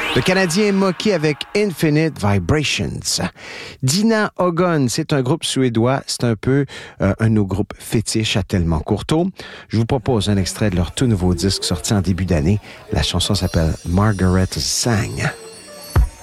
Le Canadien Mocky avec Infinite Vibrations. Dina Ogon, c'est un groupe suédois. C'est un peu un de nos groupes fétiches à Tellement Courteau. Je vous propose un extrait de leur tout nouveau disque sorti en début d'année. La chanson s'appelle Margaret Sang.